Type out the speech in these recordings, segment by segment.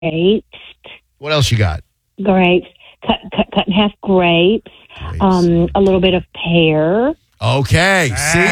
grapes. What else you got? Grapes. Cut in half grapes. Grapes. A little bit of pear. Okay.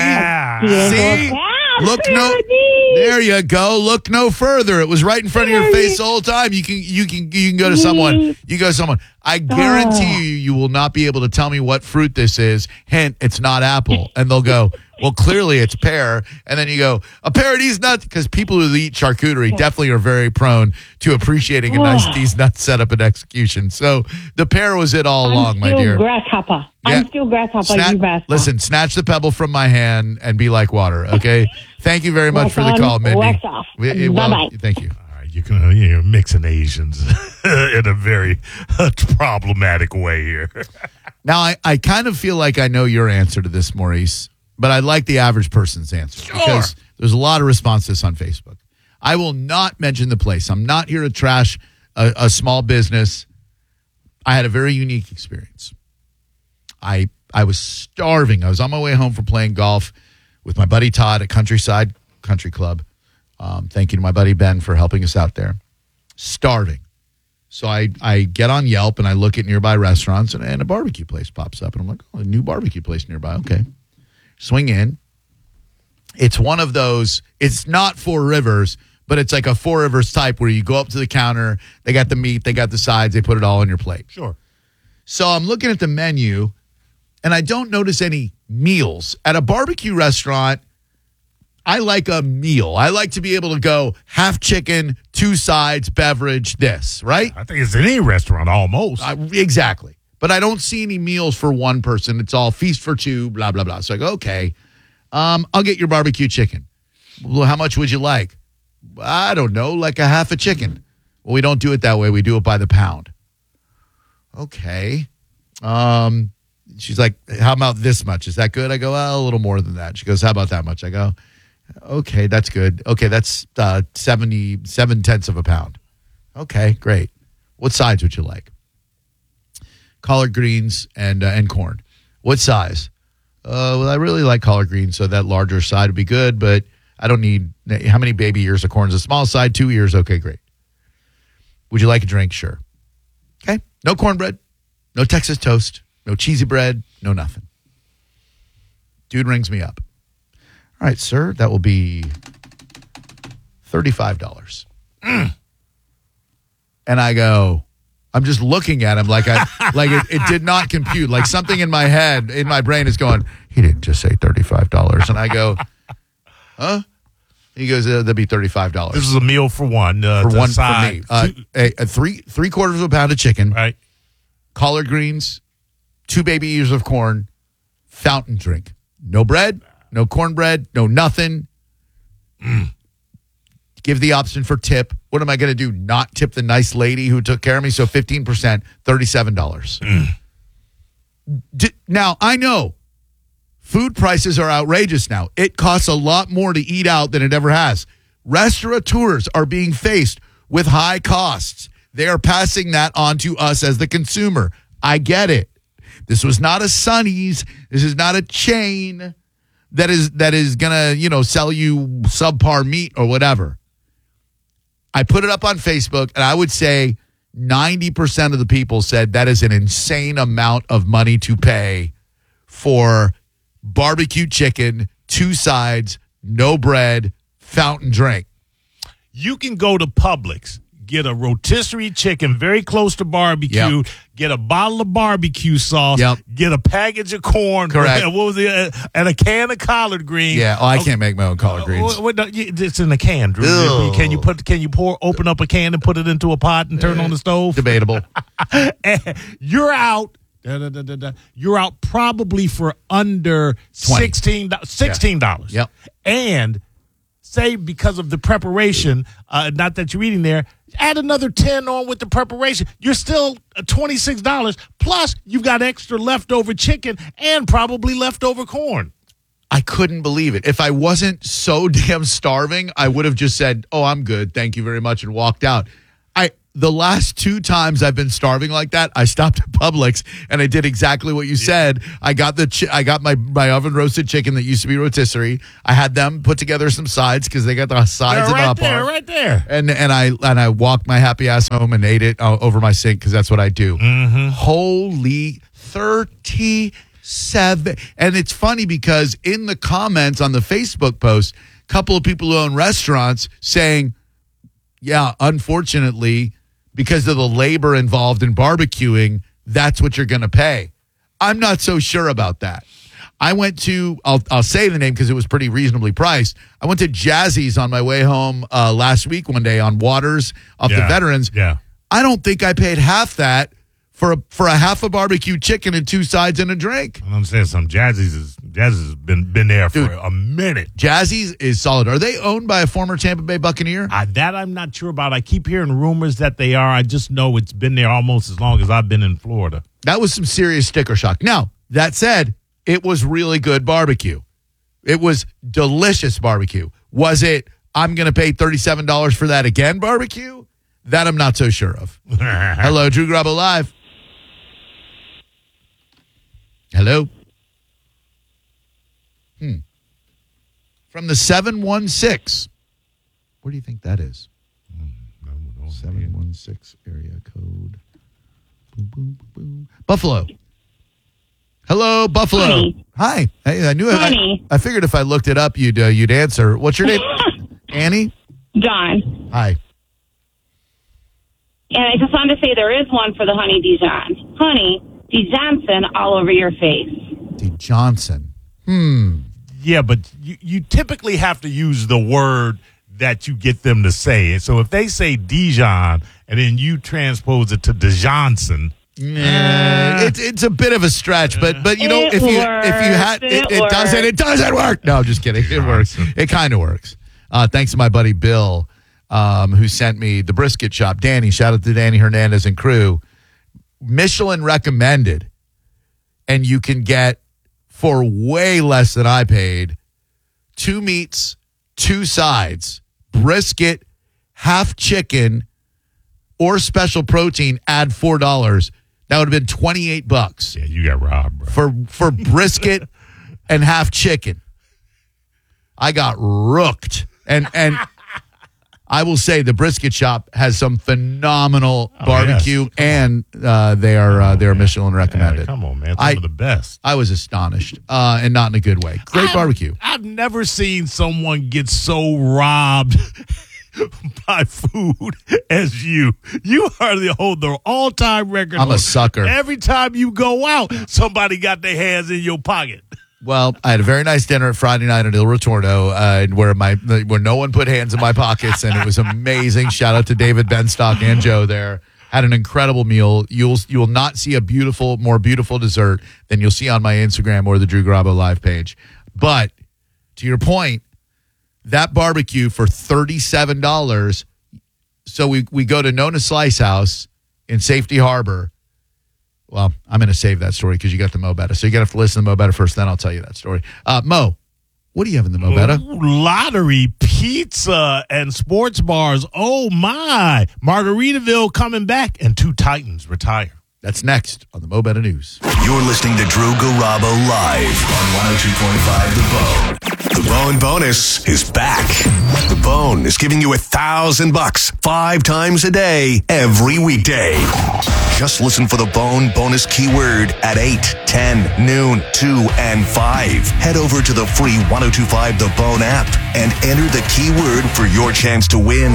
See? Look there you go. Look no further. It was right in front of your face the whole time. You can go to someone. You go to someone. I guarantee you will not be able to tell me what fruit this is. Hint, it's not apple. And they'll go, well, clearly it's pear. And then you go, a pear of these nuts, because people who eat charcuterie definitely are very prone to appreciating a nice these nuts setup and execution. So the pear was it all along, my dear. Grasshopper. Yeah. I'm still grasshopper. You grasshopper. Listen, snatch the pebble from my hand and be like water, okay? Thank you very much for the call, Mindy. Wax off. Bye-bye. Thank you. You're mixing Asians in a very problematic way here. Now, I kind of feel like I know your answer to this, Maurice, but I like the average person's answer because there's a lot of response to this on Facebook. I will not mention the place. I'm not here to trash a small business. I had a very unique experience. I was starving. I was on my way home from playing golf with my buddy Todd at Countryside Country Club. Thank you to my buddy Ben for helping us out there. Starving. So I get on Yelp and I look at nearby restaurants and a barbecue place pops up. And I'm like, oh, a new barbecue place nearby. Okay. Swing in. It's one of those, it's not Four Rivers, but it's like a Four Rivers type where you go up to the counter, they got the meat, they got the sides, they put it all on your plate. Sure. So I'm looking at the menu and I don't notice any meals. At a barbecue restaurant, I like a meal. I like to be able to go half chicken, two sides, beverage, this, right? I think it's in any restaurant almost. Exactly. But I don't see any meals for one person. It's all feast for two, blah, blah, blah. So I go, okay, I'll get your barbecue chicken. Well, how much would you like? I don't know, like a half a chicken. Well, we don't do it that way. We do it by the pound. Okay. She's like, how about this much? Is that good? I go, a little more than that. She goes, how about that much? I go, okay, that's good. Okay, that's 77/10 of a pound. Okay, great. What sides would you like? Collard greens and corn. What size? Well, I really like collard greens, so that larger side would be good, but I don't need, how many baby ears of corn is a small side? 2 ears, okay, great. Would you like a drink? Sure. Okay, no cornbread, no Texas toast, no cheesy bread, no nothing. Dude rings me up. All right, sir, that will be $35. And I go, I'm just looking at him like it did not compute. Like something in my head, in my brain is going, he didn't just say $35. And I go, huh? He goes, that'd be $35. This is a meal for one. For one side. for me. Three quarters of a pound of chicken. Right. Collard greens, 2 baby ears of corn, fountain drink. No bread, no cornbread, no nothing. Give the option for tip. What am I going to do? Not tip the nice lady who took care of me? So 15%, $37. Now, I know food prices are outrageous now. It costs a lot more to eat out than it ever has. Restaurateurs are being faced with high costs. They are passing that on to us as the consumer. I get it. This was not a Sonny's. This is not a chain that is going to, sell you subpar meat or whatever. I put it up on Facebook, and I would say 90% of the people said that is an insane amount of money to pay for barbecue chicken, 2 sides, no bread, fountain drink. You can go to Publix, get a rotisserie chicken very close to barbecue, get a bottle of barbecue sauce, get a package of corn, correct? What was it? And a can of collard greens. Yeah, I can't make my own collard greens. It's in a can, Drew. Can you open up a can and put it into a pot and turn on the stove? Debatable. You're out. You're out probably for under $16. Yep. And say because of the preparation, not that you're eating there, add another 10 on with the preparation. You're still $26. Plus, you've got extra leftover chicken and probably leftover corn. I couldn't believe it. If I wasn't so damn starving, I would have just said, oh, I'm good. Thank you very much, and walked out. the last 2 times I've been starving like that, I stopped at Publix and I did exactly what you said. I got my oven roasted chicken that used to be rotisserie. I had them put together some sides because they got the sides They're and up right there. And I walked my happy ass home and ate it over my sink because that's what I do. Mm-hmm. Holy 37. And it's funny because in the comments on the Facebook post, a couple of people who own restaurants saying, yeah, unfortunately, because of the labor involved in barbecuing, that's what you're going to pay. I'm not so sure about that. I went to, I'll say the name because it was pretty reasonably priced. I went to Jazzy's on my way home last week one day on Waters off the Veterans. Yeah. I don't think I paid half that for a half a barbecue chicken and 2 sides and a drink. I'm saying something. Jazzy's has been there for a minute. Jazzy's is solid. Are they owned by a former Tampa Bay Buccaneer? That I'm not sure about. I keep hearing rumors that they are. I just know it's been there almost as long as I've been in Florida. That was some serious sticker shock. Now, that said, it was really good barbecue. It was delicious barbecue. Was it, I'm going to pay $37 for that again barbecue? That I'm not so sure of. Hello, Drew Garabo Live. Hello. From the 716. Where do you think that is? 716 area code. Boom, boom, boom. Buffalo. Hello, Buffalo. Honey. Hi. Hey, I knew Honey. I figured if I looked it up, you'd answer. What's your name? Annie? John. Hi. And I just wanted to say there is one for the Honey Dijon. Honey Johnson all over your face. D. Johnson. Yeah, but you typically have to use the word that you get them to say it. So if they say Dijon and then you transpose it to DeJohnson, it's a bit of a stretch, but if you had it doesn't work. No, I'm just kidding. It works. It kind of works. Thanks to my buddy Bill, who sent me the brisket shop. Danny, shout out to Danny Hernandez and crew. Michelin recommended, and you can get for way less than I paid 2 meats, 2 sides, brisket, half chicken, or special protein. Add $4. That would have been $28. Yeah, you got robbed, bro. For brisket and half chicken. I got rooked. And I will say the brisket shop has some phenomenal barbecue, and they are Michelin recommended. Yeah, come on, man. Some of the best. I was astonished, and not in a good way. Great barbecue. I've never seen someone get so robbed by food as you. You are the all-time record. I'm a sucker. Every time you go out, somebody got their hands in your pocket. Well, I had a very nice dinner Friday night at Il Ritorno, where no one put hands in my pockets, and it was amazing. Shout out to David Benstock and Joe there. Had an incredible meal. You will not see a more beautiful dessert than you'll see on my Instagram or the Drew Garabo Live page. But to your point, that barbecue for $37. So we go to Nona Slice House in Safety Harbor. Well, I'm going to save that story because you got the Mo Betta. So you're going to have to listen to the Mo Betta first, then I'll tell you that story. Mo, what do you have in the Mo Betta? Lottery, pizza, and sports bars. Oh, my. Margaritaville coming back, and 2 Titans retire. That's next on the Mo Betta News. You're listening to Drew Garabo live on 102.5 The Bone. The Bone Bonus is back. The Bone is giving you $1,000 5 times a day, every weekday. Just listen for the Bone Bonus keyword at 8, 10, noon, 2, and 5. Head over to the free 102.5 The Bone app and enter the keyword for your chance to win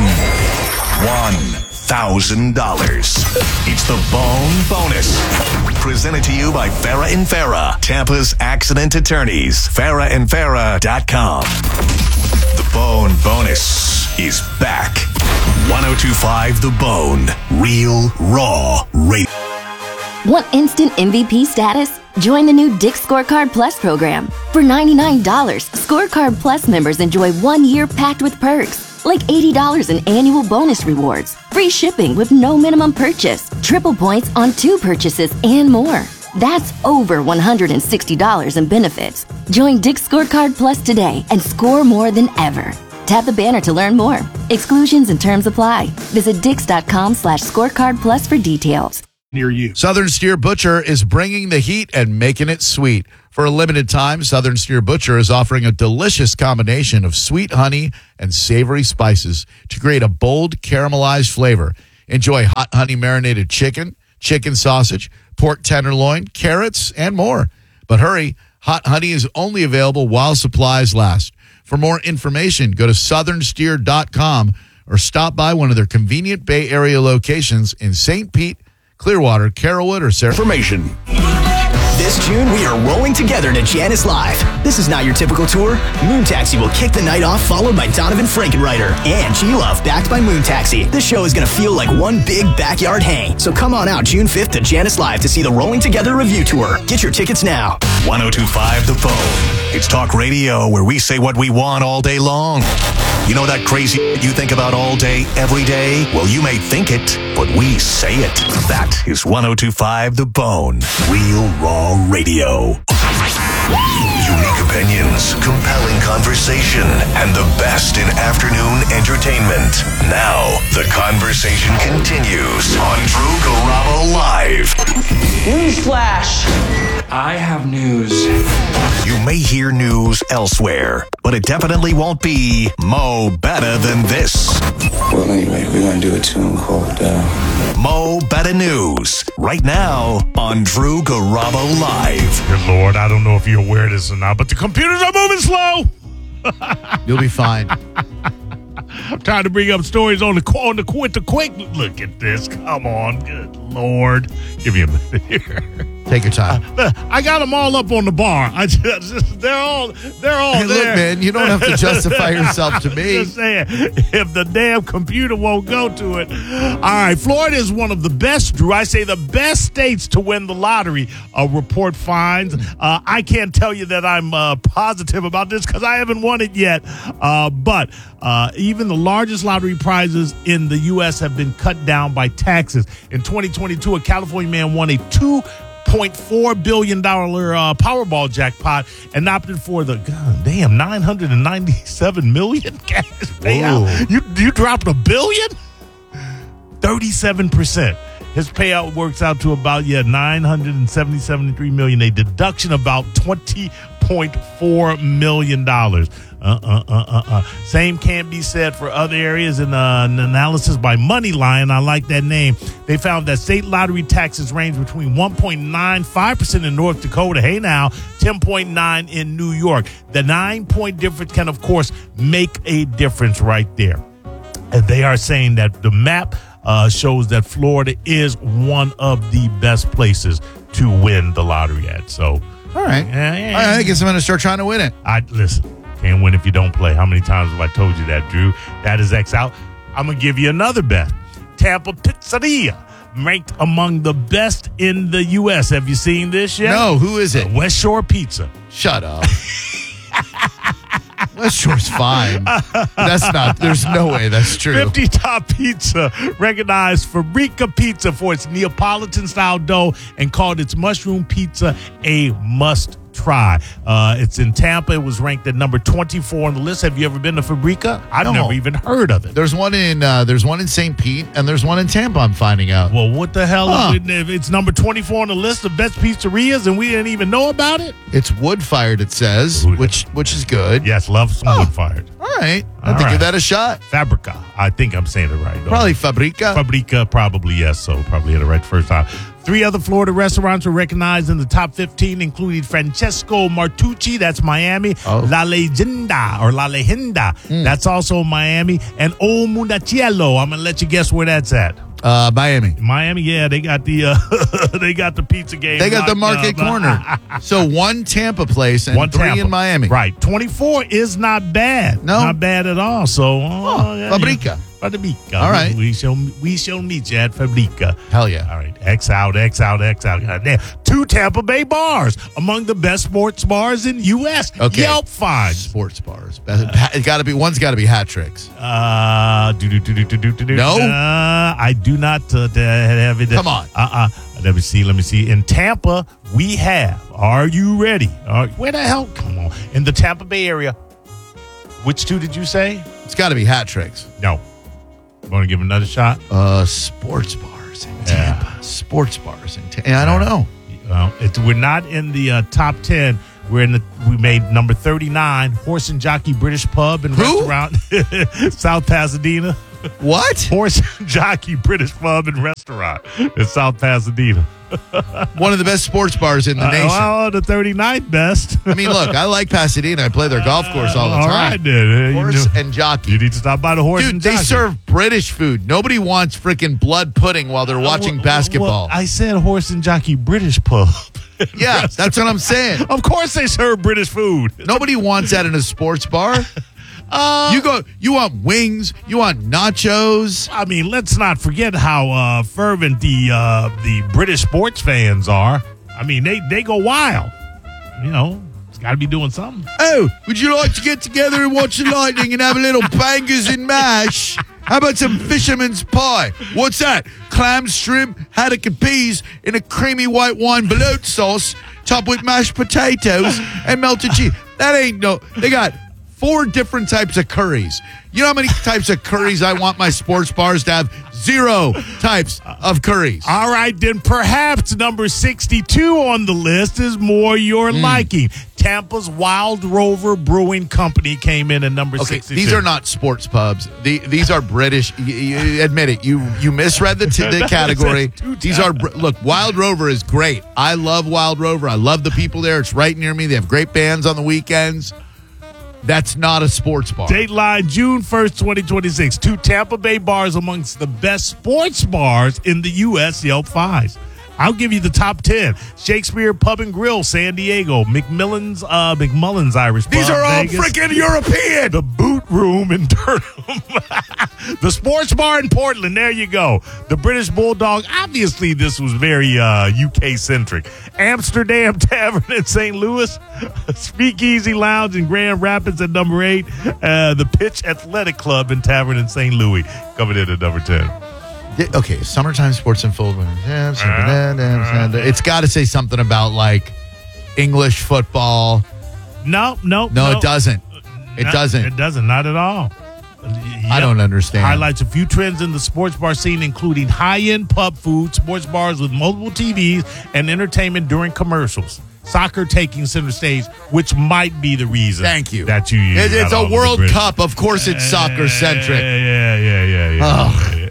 $1,000. It's the Bone Bonus. Presented to you by Farah and Farah, Tampa's accident attorneys. FarahandFarah.com. The Bone Bonus is back. 102.5 The Bone. Real, raw, radio. Want instant MVP status? Join the new Dick's Scorecard Plus program. For $99, Scorecard Plus members enjoy 1 year packed with perks, like $80 in annual bonus rewards, free shipping with no minimum purchase, triple points on 2 purchases, and more. That's over $160 in benefits. Join Dick's Scorecard Plus today and score more than ever. Tap the banner to learn more. Exclusions and terms apply. Visit Dix.com/scorecard plus for details. Near you. Southern Steer Butcher is bringing the heat and making it sweet. For a limited time, Southern Steer Butcher is offering a delicious combination of sweet honey and savory spices to create a bold caramelized flavor. Enjoy hot honey marinated chicken, chicken sausage, pork tenderloin, carrots, and more. But hurry, hot honey is only available while supplies last. For more information, go to southernsteer.com or stop by one of their convenient Bay Area locations in St. Pete, Clearwater, Carrollwood, or Sarah. Information. This June, we are rolling together to Janice Live. This is not your typical tour. Moon Taxi will kick the night off, followed by Donovan Frankenreiter and G-Love, backed by Moon Taxi. This show is going to feel like one big backyard hang. So come on out June 5th to Janice Live to see the Rolling Together review tour. Get your tickets now. 102.5 The Bone. It's talk radio where we say what we want all day long. You know that crazy you think about all day, every day? Well, you may think it, but we say it. That is 102.5 The Bone. Real raw radio. Unique opinions, compelling conversation, and the best in afternoon entertainment. Now, the conversation continues on Drew Garabo Live. Newsflash! I have news. You may hear news elsewhere, but it definitely won't be Mo Better Than This. Well, anyway, we're going to do a tune called, Mo Better News, right now on Drew Garabo Live. Good Lord, I don't know if you're aware of this or not, but the computers are moving slow. You'll be fine. I'm trying to bring up stories on the quick. Look at this. Come on. Good Lord. Give me a minute here. Take your time. I got them all up on the bar. They're all Hey, there. look, man, you don't have to justify yourself to me. Just saying, if the damn computer won't go to it. All right, Florida is one of the best, Drew. I say the best states to win the lottery. Report finds. I can't tell you that I'm positive about this because I haven't won it yet. But even the largest lottery prizes in the U.S. have been cut down by taxes. In 2022, a California man won a $2.4 billion Powerball jackpot and opted for the $997 million cash payout. You dropped $1 billion? 37%. His payout works out to about $973 million, a deduction about $20.4 million. Same can't be said for other areas in an analysis by Moneyline. I like that name. They found that state lottery taxes range between 1.95% in North Dakota, 10.9% in New York. The 9-point difference can, of course, make a difference right there. And they are saying that the map shows that Florida is one of the best places to win the lottery at. So, all right. I guess I'm going to start trying to win it. Listen. Can't win if you don't play. How many times have I told you that, Drew? That is X out. I'm going to give you another bet. Tampa Pizzeria, ranked among the best in the U.S. Have you seen this yet? No, who is it? West Shore Pizza. Shut up. West Shore's fine. There's no way that's true. 50 Top Pizza recognized Fabrica Pizza for its Neapolitan-style dough and called its mushroom pizza a must try. It's in Tampa. It was ranked at number 24 on the list. Have you ever been to Fabrica? I've never even heard of it. There's one in St. Pete and there's one in Tampa. I'm finding out. Well, what the hell? It's number 24 on the list of best pizzerias, and we didn't even know about it. It's wood fired. It says, which is good. Yes, love some wood fired. All right, I have to give that a shot. Fabrica. I think I'm saying it right. Probably Fabrica. Fabrica, probably yes. So probably hit it right the first time. 3 other Florida restaurants were recognized in the top 15, including Francesco Martucci, that's Miami, La Leyenda, that's also Miami, and Old Mundacielo. I'm going to let you guess where that's at. Miami, yeah, they got the pizza game. They got the market corner. So one Tampa place and 3 in Miami. Right. 24 is not bad. No. Not bad at all. So Fabrica. Fabrica. All right. We shall meet you at Fabrica. Hell yeah. All right. X out. Goddamn. 2 Tampa Bay bars among the best sports bars in U.S. Okay. Yelp finds. Sports bars. One's got to be hat tricks. No. I do not have it. Come on. Let me see. In Tampa, we have. Are you ready? Where the hell? Come on. In the Tampa Bay area, Which two did you say? It's got to be Hat Tricks. No. Want to give him another shot? Sports bars in Tampa. Sports bars in Tampa. I don't know. We're not in the top 10. We made number 39, Horse and Jockey British Pub and Restaurant, South Pasadena. What? Horse and Jockey British Pub and Restaurant in South Pasadena. One of the best sports bars in the nation. Well, the 39th best. I mean, look, I like Pasadena. I play their golf course all the time. All right, then. Horse and Jockey. You need to stop by the Horse and Jockey. Dude, they serve British food. Nobody wants freaking blood pudding while they're watching basketball. Well, I said Horse and Jockey British Pub. Yeah, that's what I'm saying. Of course they serve British food. Nobody wants that in a sports bar. You want wings, you want nachos. I mean, let's not forget how fervent the British sports fans are. I mean, they go wild. You know, it's got to be doing something. Oh, would you like to get together and watch the lightning and have a little bangers and mash? How about some fisherman's pie? What's that? Clam, shrimp, haddock and peas in a creamy white wine velouté sauce, topped with mashed potatoes and melted cheese. That ain't no... They got 4 different types of curries. You know how many types of curries I want my sports bars to have? 0 types of curries. All right, then perhaps number 62 on the list is more your liking. Tampa's Wild Rover Brewing Company came in at number 62. These are not sports pubs. These are British. You admit it. You misread the category. These are look. Wild Rover is great. I love Wild Rover. I love the people there. It's right near me. They have great bands on the weekends. That's not a sports bar. Dateline, June 1st, 2026. 2 Tampa Bay bars amongst the best sports bars in the U.S. Yelp finds. I'll give you the top 10. Shakespeare Pub and Grill, San Diego. McMullen's Irish Pub, These are all Vegas. freaking European. The Boot Room in Durham. The Sports Bar in Portland. There you go. The British Bulldog. Obviously, this was very UK-centric. Amsterdam Tavern in St. Louis. Speakeasy Lounge in Grand Rapids at number 8. The Pitch Athletic Club and Tavern in St. Louis coming in at number 10. Okay, summertime sports in full. It's got to say something about like English football. No, it doesn't. It doesn't. It doesn't. Not at all. I don't understand. Highlights a few trends in the sports bar scene, including high-end pub food, sports bars with multiple TVs, and entertainment during commercials. Soccer taking center stage, which might be the reason. Thank you. That you use. It's a World Cup. Of course, it's soccer centric. Yeah.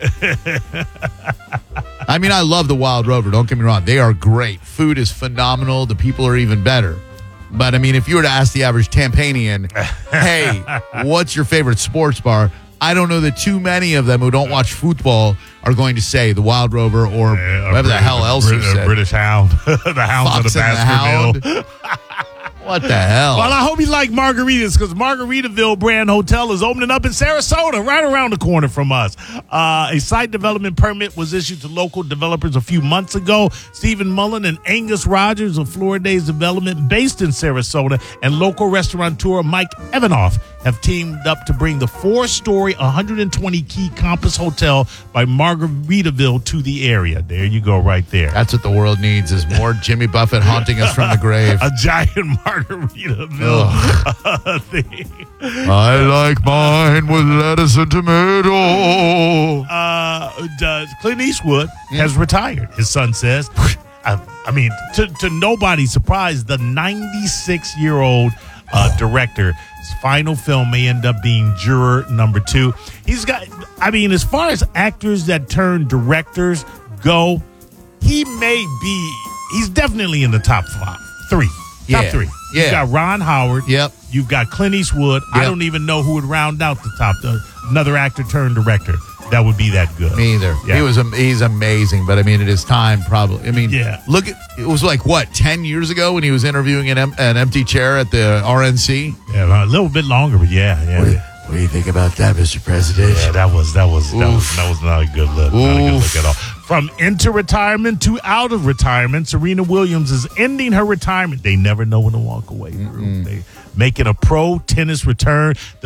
I mean, I love the Wild Rover. Don't get me wrong; they are great. Food is phenomenal. The people are even better. But I mean, if you were to ask the average Tampanian, "Hey, what's your favorite sports bar?" I don't know that too many of them who don't watch football are going to say the Wild Rover or whatever the hell else you said. British Hound. The Hounds of the Baskerville. What the hell? Well, I hope you like margaritas because Margaritaville Brand Hotel is opening up in Sarasota, right around the corner from us. A site development permit was issued to local developers a few months ago. Stephen Mullen and Angus Rogers of Florida's Development, based in Sarasota, and local restaurateur Mike Evanoff have teamed up to bring the 4-story, 120-key Compass Hotel by Margaritaville to the area. There you go, right there. That's what the world needs, is more Jimmy Buffett haunting us from the grave. A giant Margaritaville thing. I like mine with lettuce and tomato. Clint Eastwood has retired, his son says. I mean, to nobody's surprise, the 96-year-old director's final film may end up being Juror number 2. He's got, I mean, as far as actors that turn directors go, he's definitely in the top 3. Top 3. Yeah. You've got Ron Howard. Yep. You've got Clint Eastwood. Yep. I don't even know who would round out the top. Another actor turned director that would be that good. Me either. Yeah. He's amazing, but I mean, it is time probably. I mean, look at, it was like, what, 10 years ago when he was interviewing an empty chair at the RNC? Yeah, a little bit longer, but yeah. What do you think about that, Mr. President? Yeah, that was not a good look. Not a good look at all. From into retirement to out of retirement, Serena Williams is ending her retirement. They never know when to walk away. They making a pro tennis return. The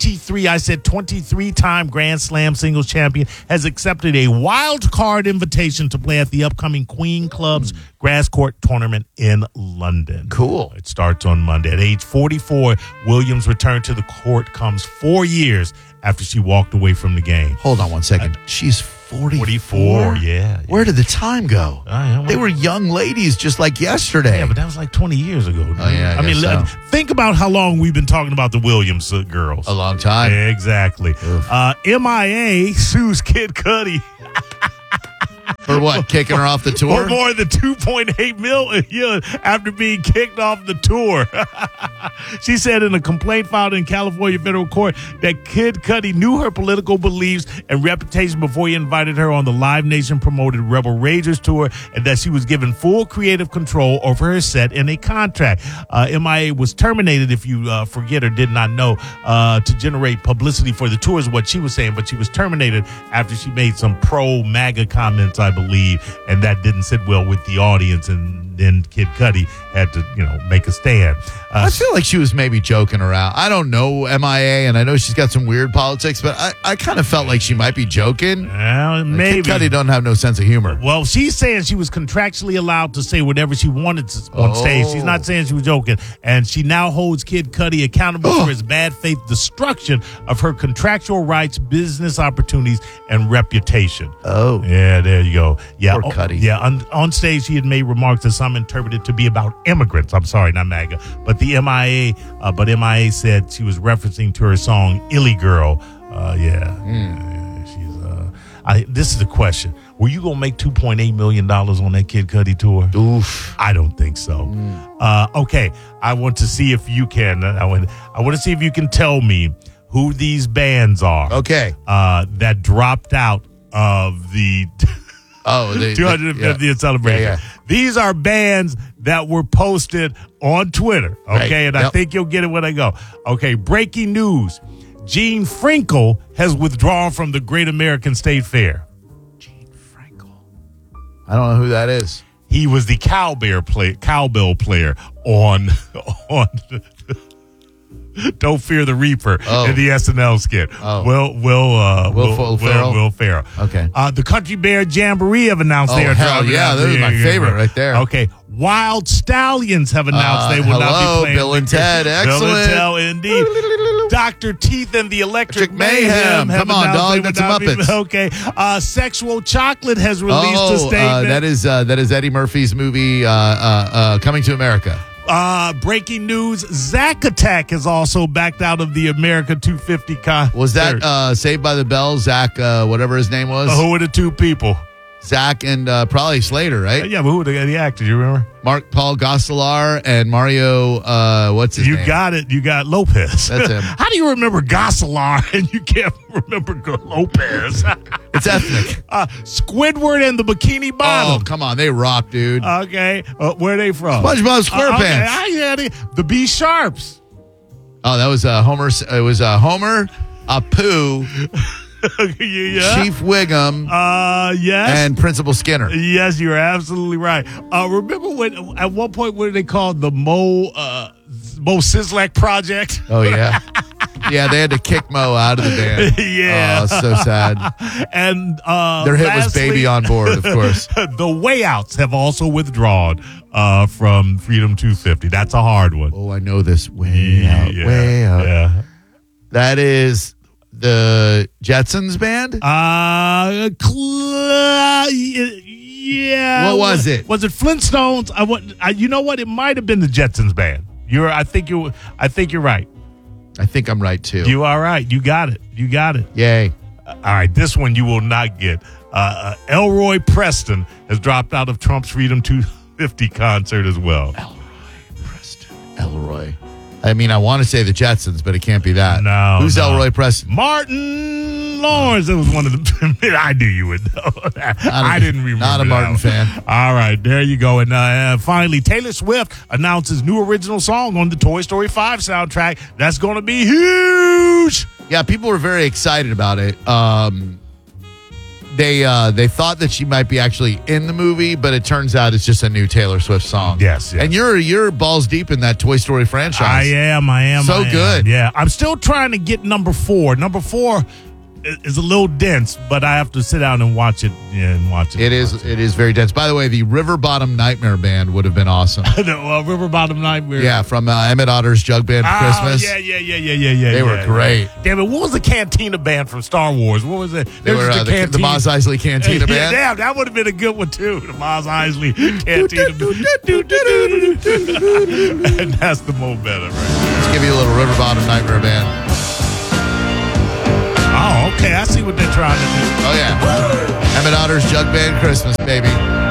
23-time Grand Slam singles champion has accepted a wild card invitation to play at the upcoming Queen Club's grass court tournament in London. Cool. It starts on Monday. At age 44, Williams' return to the court comes 4 years after she walked away from the game. Hold on one second. She's 44, yeah. Where did the time go? Yeah, well, they were young ladies just like yesterday. Yeah, but that was like 20 years ago. Dude. Oh, yeah, I mean, guess so. think about how long we've been talking about the Williams girls. A long time. Exactly. MIA sues Kid Cudi. For what? Kicking her off the tour? For more than $2.8 million after being kicked off the tour. She said in a complaint filed in California federal court that Kid Cudi knew her political beliefs and reputation before he invited her on the Live Nation promoted Rebel Ragers tour, and that she was given full creative control over her set in a contract. MIA was terminated, if you forget or did not know, to generate publicity for the tour is what she was saying, but she was terminated after she made some pro-MAGA comments, I believe, and that didn't sit well with the audience, and then Kid Cudi had to, make a stand. I feel like she was maybe joking around. I don't know MIA, and I know she's got some weird politics, but I kind of felt like she might be joking. Maybe. Kid Cudi don't have no sense of humor. Well, she's saying she was contractually allowed to say whatever she wanted on stage. She's not saying she was joking, and she now holds Kid Cudi accountable for his bad faith destruction of her contractual rights, business opportunities, and reputation. Oh. Yeah, there you go. Yeah, Poor Cudi. Yeah, on stage, she had made remarks that some interpreted to be about immigrants. I'm sorry, not MAGA, but the MIA. But MIA said she was referencing to her song "Illy Girl." She's. This is the question: were you gonna make $2.8 million on that Kid Cudi tour? Oof. I don't think so. Okay, I want to see if you can. I want to see if you can tell me who these bands are. Okay. That dropped out of the. The 250th celebration. Yeah. These are bands that were posted on Twitter. Okay, right. and I think you'll get it when I go. Okay, breaking news. Gene Frinkle has withdrawn from the Great American State Fair. Gene Frinkle. I don't know who that is. He was the cowbell player on Don't Fear the Reaper in the SNL skit. Will Ferrell. Okay. The Country Bear Jamboree have announced they are dropping out. That was my favorite right there. Okay. Wild Stallions have announced they will not be playing. Bill and Ted. Excellent. Bill and Ted, indeed. Dr. Teeth and the Electric Mayhem. Come on, dog. That's Muppets. Okay. Sexual Chocolate has released a statement. That is Eddie Murphy's movie Coming to America. Breaking news, Zack Attack has also backed out of the America 250 concert. Was that Saved by the Bell, Zach, whatever his name was? Who were the two people? Zach and probably Slater, right? Yeah, but who were the actors? You remember? Paul Gosselaar and Mario, what's his name? You got it. You got Lopez. That's him. How do you remember Gosselaar and you can't remember Lopez? It's ethnic. Squidward and the Bikini Bottom. Oh, come on. They rock, dude. Okay. Where are they from? SpongeBob SquarePants. Okay, I get it. The B Sharps. Oh, that was Homer. It was Homer, Apu, yeah. Chief Wiggum, yes, and Principal Skinner. Yes, you're absolutely right. Remember when at one point what did they call the Mo Sislak Project? Oh yeah, yeah. They had to kick Mo out of the band. Yeah, oh, so sad. And their hit was "Baby on Board," of course. The Way Outs have also withdrawn from Freedom 250. That's a hard one. Oh, I know this. Way out. Yeah. That is the Jetsons band? Yeah. What was it? Was it Flintstones? You know what? It might have been the Jetsons band. I think you're right. I think I'm right too. You are right. You got it. Yay. All right. This one you will not get. Elroy Preston has dropped out of Trump's Freedom 250 concert as well. Elroy. I mean, I want to say the Jetsons, but it can't be that. No. Who's Elroy Preston? Martin Lawrence. It was one of the. I knew you would know that. I didn't remember. Not a Martin fan. All right, there you go. And finally, Taylor Swift announces new original song on the Toy Story 5 soundtrack. That's going to be huge. Yeah, people were very excited about it. they thought that she might be actually in the movie, but it turns out it's just a new Taylor Swift song. Yes. And you're balls deep in that Toy Story franchise. I am. So good. Yeah. I'm still trying to get number 4. Number 4 is a little dense, but I have to sit down and watch it. It is very dense. By the way, the River Bottom Nightmare Band would have been awesome. River Bottom Nightmare. Yeah, from Emmett Otter's Jug Band for Christmas. Yeah. They were great. Damn it, what was the Cantina Band from Star Wars? What was it? They were the Mos Eisley Cantina Band. Damn, that would have been a good one too. The Mos Eisley Cantina Band. And that's the mo better, right? Let's give you a little River Bottom Nightmare Band. Oh, okay. I see what they're trying to do. Oh, yeah. Emmett Otter's Jug Band Christmas, baby.